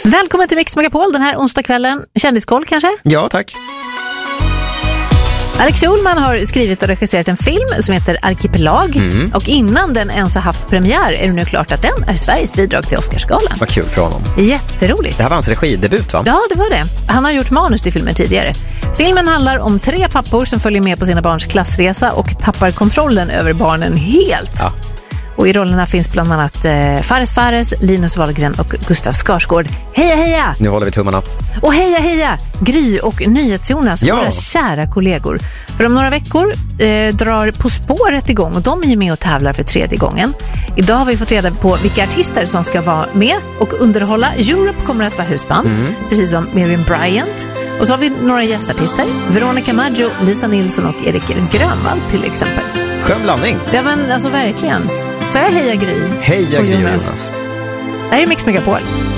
Välkommen till Mix Megapol den här onsdagskvällen. Kändiskoll kanske? Ja, tack. Alex Schulman har skrivit och regisserat en film som heter Arkipelag. Och innan den ens har haft premiär är det nu klart att den är Sveriges bidrag till Oscarsgalan. Vad kul för honom. Jätteroligt. Det här var hans regidebut, va? Ja, det var det. Han har gjort manus till filmen tidigare. Filmen handlar om 3 pappor som följer med på sina barns klassresa och tappar kontrollen över barnen helt. Ja. Och i rollerna finns bland annat Fares, Linus Wahlgren och Gustav Skarsgård. Heja, heja! Nu håller vi tummarna. Och heja, heja! Gry och NyhetsJonas, våra kära kollegor. För om några veckor drar På spåret igång och de är ju med och tävlar för 3:e gången. Idag har vi fått reda på vilka artister som ska vara med och underhålla. Europe kommer att vara husband, precis som Miriam Bryant. Och så har vi några gästartister. Veronica Maggio, Lisa Nilsson och Erik Grönvall till exempel. Skön blandning. Ja, men alltså verkligen. Så jag heja Gry. Heja Gry och Jonas. Det här är Mix Megapol.